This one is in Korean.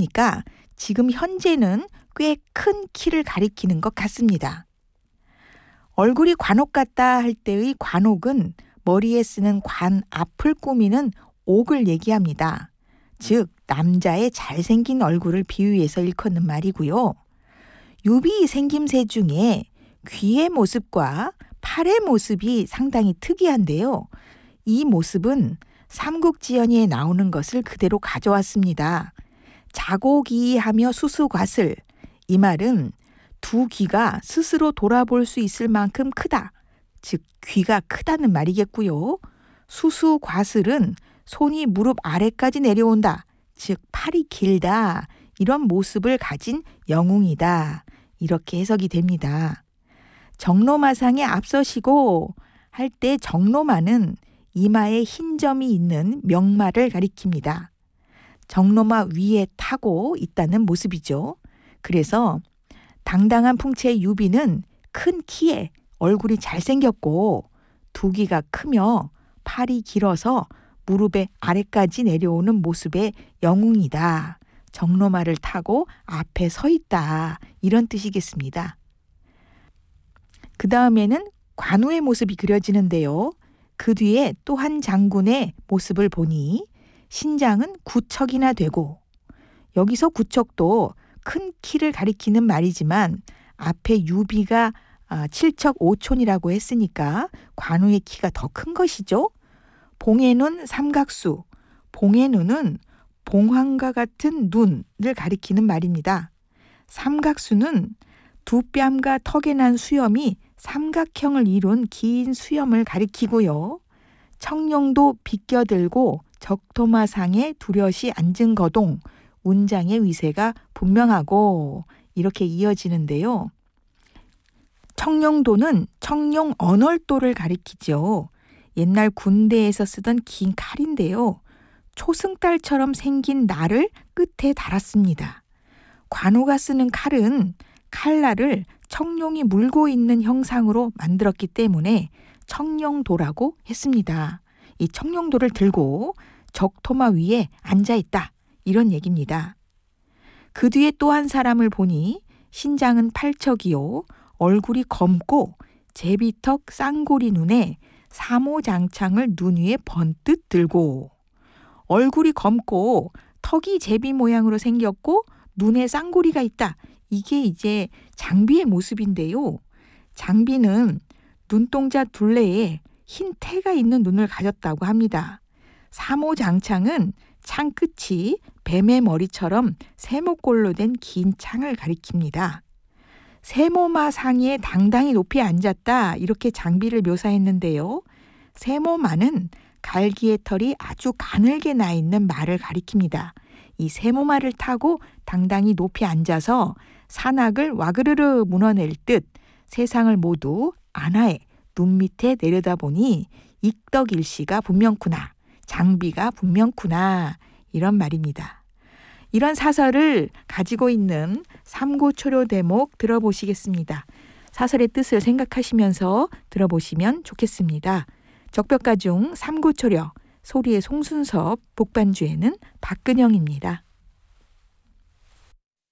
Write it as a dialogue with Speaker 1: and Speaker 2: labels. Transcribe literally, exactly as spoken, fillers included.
Speaker 1: 보니까 지금 현재는 꽤 큰 키를 가리키는 것 같습니다. 얼굴이 관옥 같다 할 때의 관옥은 머리에 쓰는 관 앞을 꾸미는 옥을 얘기합니다. 즉 남자의 잘생긴 얼굴을 비유해서 일컫는 말이고요. 유비 생김새 중에 귀의 모습과 팔의 모습이 상당히 특이한데요. 이 모습은 삼국지연의에 나오는 것을 그대로 가져왔습니다. 자고기하며 수수과슬. 이 말은 두 귀가 스스로 돌아볼 수 있을 만큼 크다. 즉 귀가 크다는 말이겠고요. 수수과슬은 손이 무릎 아래까지 내려온다. 즉 팔이 길다. 이런 모습을 가진 영웅이다. 이렇게 해석이 됩니다. 정로마상에 앞서시고 할 때 정로마는 이마에 흰 점이 있는 명마를 가리킵니다. 정로마 위에 타고 있다는 모습이죠. 그래서 당당한 풍채의 유비는 큰 키에 얼굴이 잘생겼고 두 귀가 크며 팔이 길어서 무릎의 아래까지 내려오는 모습의 영웅이다. 정로마를 타고 앞에 서 있다. 이런 뜻이겠습니다. 그 다음에는 관우의 모습이 그려지는데요. 그 뒤에 또 한 장군의 모습을 보니 신장은 구척이나 되고, 여기서 구척도 큰 키를 가리키는 말이지만 앞에 유비가 칠척 오촌이라고 했으니까 관우의 키가 더 큰 것이죠. 봉의 눈 삼각수. 봉의 눈은 봉황과 같은 눈을 가리키는 말입니다. 삼각수는 두 뺨과 턱에 난 수염이 삼각형을 이룬 긴 수염을 가리키고요. 청룡도 비껴들고 적토마상에 두렷이 앉은 거동, 운장의 위세가 분명하고 이렇게 이어지는데요. 청룡도는 청룡 언월도를 가리키죠. 옛날 군대에서 쓰던 긴 칼인데요. 초승달처럼 생긴 날을 끝에 달았습니다. 관우가 쓰는 칼은 칼날을 청룡이 물고 있는 형상으로 만들었기 때문에 청룡도라고 했습니다. 이 청룡도를 들고 적토마 위에 앉아있다. 이런 얘기입니다. 그 뒤에 또 한 사람을 보니 신장은 팔척이요. 얼굴이 검고 제비턱 쌍고리 눈에 사모장창을 눈 위에 번뜩 들고, 얼굴이 검고 턱이 제비 모양으로 생겼고 눈에 쌍고리가 있다. 이게 이제 장비의 모습인데요. 장비는 눈동자 둘레에 흰 태가 있는 눈을 가졌다고 합니다. 사모장창은 창 끝이 뱀의 머리처럼 세모꼴로 된 긴 창을 가리킵니다. 세모마 상위에 당당히 높이 앉았다. 이렇게 장비를 묘사했는데요. 세모마는 갈기의 털이 아주 가늘게 나 있는 말을 가리킵니다. 이 세모마를 타고 당당히 높이 앉아서 산악을 와그르르 무너낼 듯 세상을 모두 안하에 눈 밑에 내려다보니 익덕일시가 분명구나. 장비가 분명구나. 이런 말입니다. 이런 사설을 가지고 있는 삼고초려 대목 들어보시겠습니다. 사설의 뜻을 생각하시면서 들어보시면 좋겠습니다. 적벽가 중 삼고초려, 소리의 송순섭, 복반주에는 박근영입니다.